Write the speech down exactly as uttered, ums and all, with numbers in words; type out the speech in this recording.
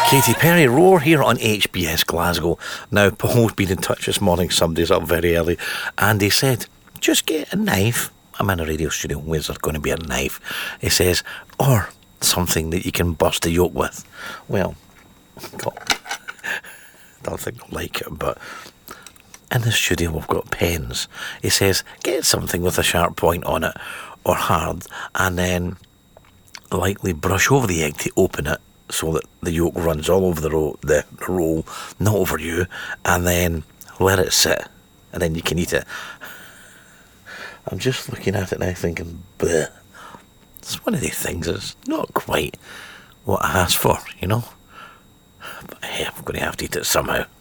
Katy Perry, Roar, here on H B S Glasgow. Now, Paul's been in touch this morning. Somebody's up very early, and he said, just get a knife. I'm in a radio studio. Where's there going to be a knife? He says, or something that you can burst a yolk with. Well, God, don't think I'll like it, but in the studio we've got pens. He says, get something with a sharp point on it, or hard, and then lightly brush over the egg to open it, so that the yolk runs all over the, ro- the roll, not over you, and then let it sit, and then you can eat it. I'm just looking at it now thinking, bleh. It's one of these things that's not quite what I asked for, you know? But hey, I'm going to have to eat it somehow.